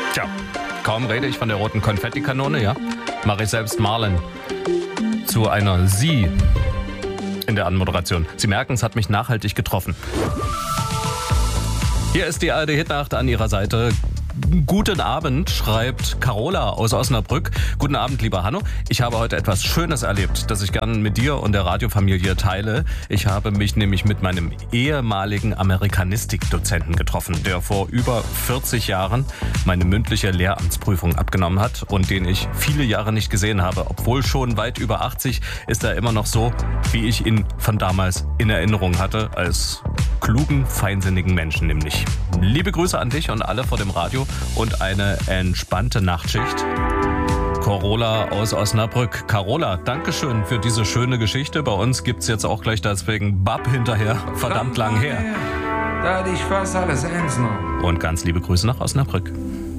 Tja, kaum rede ich von der roten Konfettikanone, ja, mache ich selbst Marlen zu einer Sie in der Anmoderation. Sie merken, es hat mich nachhaltig getroffen. Hier ist die ARD-Hitnacht an Ihrer Seite. Guten Abend, schreibt Carola aus Osnabrück. Guten Abend, lieber Hanno. Ich habe heute etwas Schönes erlebt, das ich gerne mit dir und der Radiofamilie teile. Ich habe mich nämlich mit meinem ehemaligen Amerikanistikdozenten getroffen, der vor über 40 Jahren meine mündliche Lehramtsprüfung abgenommen hat und den ich viele Jahre nicht gesehen habe. Obwohl schon weit über 80 ist er immer noch so, wie ich ihn von damals in Erinnerung hatte, als klugen, feinsinnigen Menschen nämlich. Liebe Grüße an dich und alle vor dem Radio und eine entspannte Nachtschicht. Carola aus Osnabrück. Carola, Dankeschön für diese schöne Geschichte. Bei uns gibt's jetzt auch gleich deswegen Bab hinterher. Verdammt lang her. Da hatte ich fast alles eins noch. Und ganz liebe Grüße nach Osnabrück.